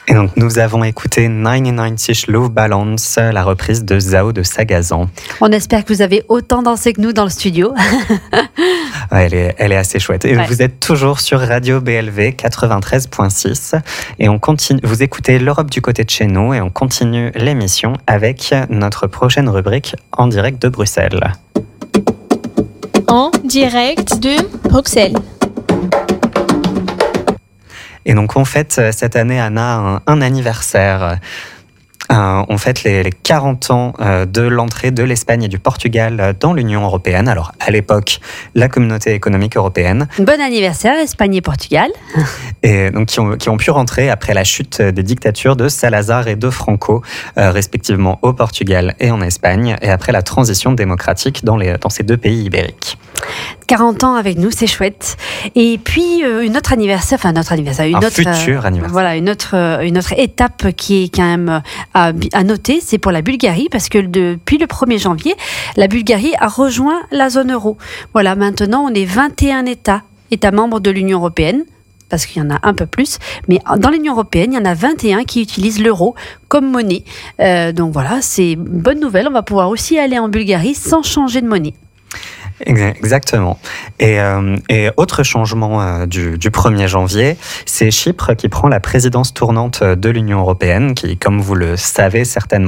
Et donc nous avons écouté 99 Luftballons, la reprise de Zao de Sagazan. On espère que vous avez autant dansé que nous dans le studio. Elle est assez chouette. Et vous êtes toujours sur Radio BLV 93.6 et on continue. Vous écoutez l'Europe du côté de chez nous et on continue l'émission avec notre prochaine rubrique en direct de Bruxelles. En direct de Bruxelles. Et donc on fête cette année, Anna, un anniversaire. On fête les 40 ans de l'entrée de l'Espagne et du Portugal dans l'Union européenne. Alors, à l'époque, la Communauté économique européenne. Bon anniversaire, Espagne et Portugal. Et donc, qui ont pu rentrer après la chute des dictatures de Salazar et de Franco, respectivement au Portugal et en Espagne, et après la transition démocratique dans ces deux pays ibériques. 40 ans avec nous, c'est chouette. Et puis, futur anniversaire. Voilà, une autre étape qui est quand même à noter, c'est pour la Bulgarie, parce que depuis le 1er janvier, la Bulgarie a rejoint la zone euro. Voilà, maintenant, on est 21 États membres de l'Union européenne, parce qu'il y en a un peu plus, mais dans l'Union européenne, il y en a 21 qui utilisent l'euro comme monnaie. Donc voilà, c'est une bonne nouvelle. On va pouvoir aussi aller en Bulgarie sans changer de monnaie. Exactement. Et autre changement du 1er janvier, c'est Chypre qui prend la présidence tournante de l'Union européenne, qui, comme vous le savez certainement,